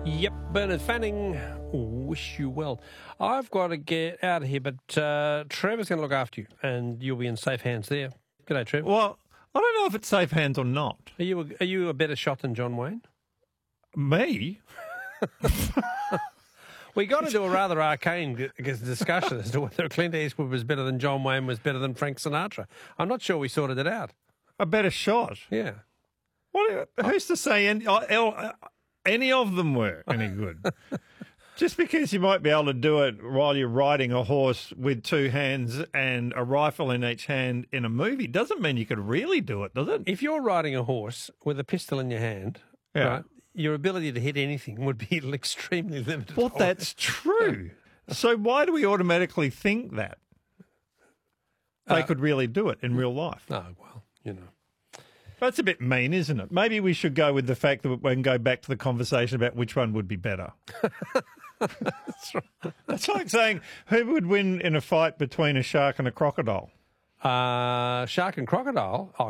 Yep, Bernard Fanning, wish you well. I've got to get out of here, but Trevor's going to look after you, and you'll be in safe hands there. G'day, Trev. Well, I don't know if it's safe hands or not. Are you a better shot than John Wayne? Me? We got to do a rather arcane discussion as to whether Clint Eastwood was better than John Wayne was better than Frank Sinatra. I'm not sure we sorted it out. A better shot? Yeah. Who's to say any of them were any good? Just because you might be able to do it while you're riding a horse with two hands and a rifle in each hand in a movie doesn't mean you could really do it, does it? If you're riding a horse with a pistol in your hand, right, your ability to hit anything would be extremely limited. Well, that's true. So why do we automatically think that they could really do it in real life? Oh, well, you know. That's a bit mean, isn't it? Maybe we should go with the fact that we can go back to the conversation about which one would be better. That's right. It's like saying who would win in a fight between a shark and a crocodile? Shark and crocodile? Oh,